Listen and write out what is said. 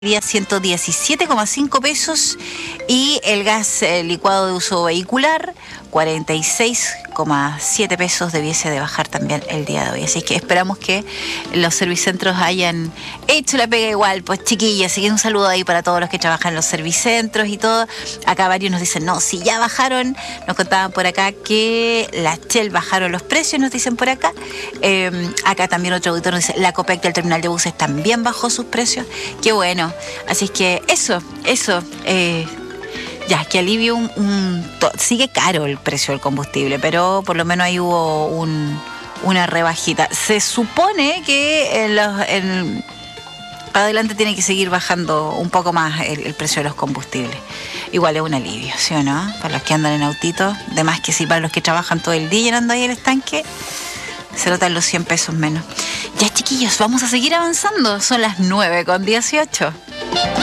día 117,5 pesos y el gas licuado de uso vehicular 46,7 pesos debiese de bajar también el día de hoy. Así que esperamos que los servicentros hayan hecho la pega igual, pues chiquillas. Así que un saludo ahí para todos los que trabajan en los servicentros y todo. Acá varios nos dicen, no, si ya bajaron, nos contaban por acá que la Shell bajaron los precios, nos dicen por acá. Acá también otro auditor nos dice, la Copec del terminal de buses también bajó sus precios. Qué bueno. Así es que eso, ya, que alivio sigue caro el precio del combustible, pero por lo menos ahí hubo una rebajita. Se supone que adelante tiene que seguir bajando un poco más el precio de los combustibles. Igual es un alivio, ¿sí o no? Para los que andan en autito, de más que sí, para los que trabajan todo el día llenando ahí el estanque, se notan los 100 pesos menos. Ya, chiquillos, vamos a seguir avanzando. Son las 9:18.